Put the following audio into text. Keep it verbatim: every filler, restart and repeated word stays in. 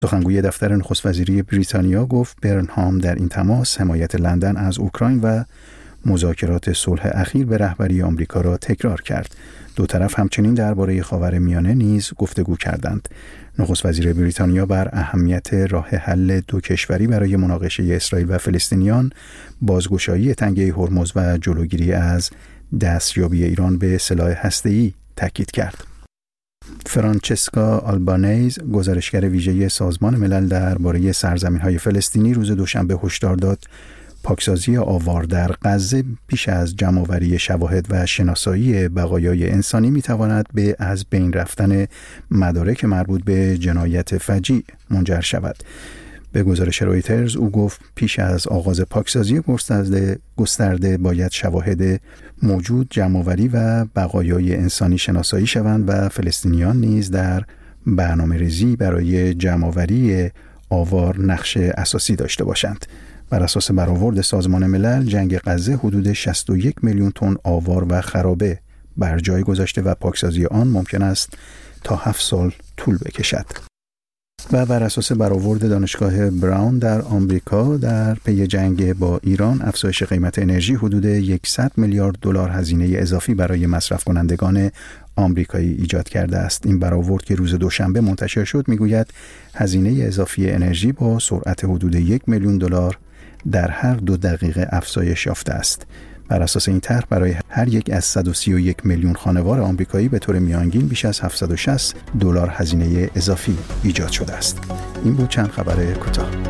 سخنگوی دفتر نخست وزیری بریتانیا گفت برنهام در این تماس حمایت لندن از اوکراین و مذاکرات صلح اخیر به رهبری آمریکا را تکرار کرد. دو طرف همچنین درباره خاورمیانه نیز گفتگو کردند. نخست وزیر بریتانیا بر اهمیت راه حل دو کشوری برای مناقشه اسرائیل و فلسطینیان، بازگشایی تنگه هرمز و جلوگیری از دستیابی ایران به سلاح هسته‌ای تاکید کرد. فرانچسکا آلبانیز، گزارشگر ویژه سازمان ملل درباره سرزمین‌های فلسطینی، روز دوشنبه هشدار داد پاکسازی آوار در غزه پیش از جمع‌آوری شواهد و شناسایی بقایای انسانی می‌تواند به از بین رفتن مدارک مربوط به جنایت فجیع منجر شود. به گزارش رویترز او گفت پیش از آغاز پاکسازی گسترده گسترده باید شواهد موجود جمع‌آوری و بقایای انسانی شناسایی شوند و فلسطینیان نیز در برنامه‌ریزی برای جمع‌آوری آوار نقش اساسی داشته باشند. بر اساس برآورد سازمان ملل، جنگ غزه حدود شصت و یک میلیون تن آوار و خرابه بر جای گذاشته و پاکسازی آن ممکن است تا هفت سال طول بکشد. و بر اساس برآورد دانشگاه براون در آمریکا، در پی جنگ با ایران، افزایش قیمت انرژی حدود صد میلیارد دلار هزینه اضافی برای مصرف کنندگان آمریکایی ایجاد کرده است. این برآورد که روز دوشنبه منتشر شد میگوید هزینه اضافی انرژی با سرعت حدود یک میلیون دلار در هر دو دقیقه افزایش یافته است. بر اساس این طرح برای هر یک از صد و سی و یک میلیون خانوار آمریکایی به طور میانگین بیش از هفتصد و شصت دلار هزینه اضافی ایجاد شده است. این بود چند خبر کوتاه.